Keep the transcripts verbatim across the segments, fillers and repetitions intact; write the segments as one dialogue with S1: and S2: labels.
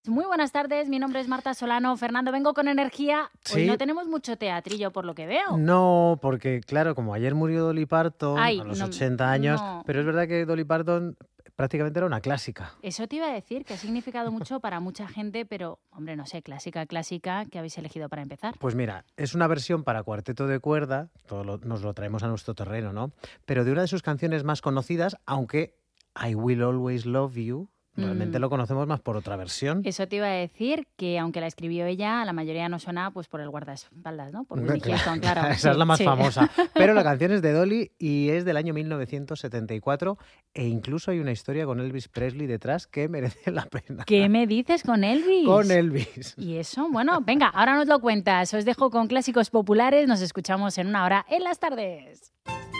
S1: Muy buenas tardes, mi nombre es Marta Solano. Fernando, vengo con energía. Hoy
S2: Sí.
S1: no tenemos mucho teatrillo, por lo que veo.
S2: No, porque claro, como ayer murió Dolly Parton
S1: Ay,
S2: a los
S1: no,
S2: ochenta años,
S1: no.
S2: pero es verdad que Dolly Parton prácticamente era una clásica.
S1: Eso te iba a decir, que ha significado mucho para mucha gente, pero, hombre, no sé, clásica, clásica, ¿qué habéis elegido para empezar?
S2: Pues mira, es una versión para cuarteto de cuerda, todo lo- nos lo traemos a nuestro terreno, ¿no? Pero de una de sus canciones más conocidas, aunque I Will Always Love You, realmente
S1: Mm.
S2: lo conocemos más por otra versión.
S1: Eso te iba a decir, que aunque la escribió ella, la mayoría no suena pues por el guardaespaldas, ¿no? Por Whitney
S2: Claro,
S1: Houston, claro.
S2: Esa
S1: Sí,
S2: es la más
S1: sí.
S2: famosa. Pero la canción es de Dolly y es del año mil novecientos setenta y cuatro e incluso hay una historia con Elvis Presley detrás que merece la pena.
S1: ¿Qué me dices con Elvis?
S2: Con Elvis.
S1: ¿Y eso? Bueno, venga, ahora nos lo cuentas. Os dejo con clásicos populares. Nos escuchamos en una hora en las tardes.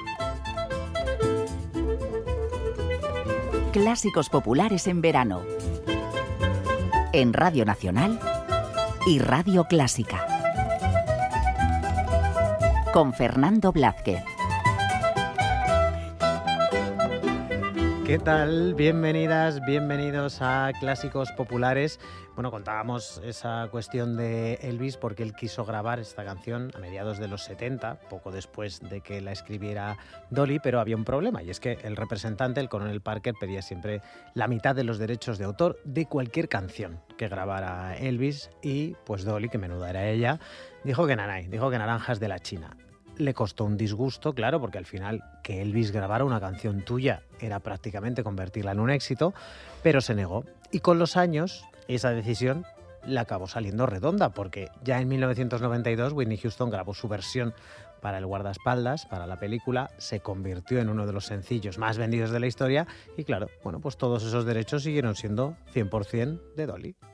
S3: Clásicos populares en verano. En Radio Nacional y Radio Clásica. Con Fernando Blázquez.
S2: ¿Qué tal? Bienvenidas, bienvenidos a Clásicos Populares. Bueno, contábamos esa cuestión de Elvis porque él quiso grabar esta canción a mediados de los setenta, poco después de que la escribiera Dolly, pero había un problema y es que el representante, el coronel Parker, pedía siempre la mitad de los derechos de autor de cualquier canción que grabara Elvis y pues Dolly, que menuda era ella, dijo que nanay, dijo que naranjas de la China. Le costó un disgusto, claro, porque al final que Elvis grabara una canción tuya era prácticamente convertirla en un éxito, pero se negó. Y con los años, esa decisión le acabó saliendo redonda, porque ya en mil novecientos noventa y dos Whitney Houston grabó su versión para el guardaespaldas, para la película, se convirtió en uno de los sencillos más vendidos de la historia y claro, bueno, pues todos esos derechos siguieron siendo cien por ciento de Dolly.